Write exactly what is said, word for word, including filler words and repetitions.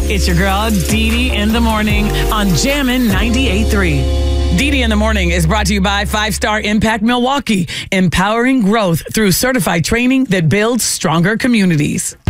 It's your girl, Dee Dee in the morning on Jammin' ninety-eight point three. Dee Dee in the morning is brought to you by Five Star Impact Milwaukee, empowering growth through certified training that builds stronger communities.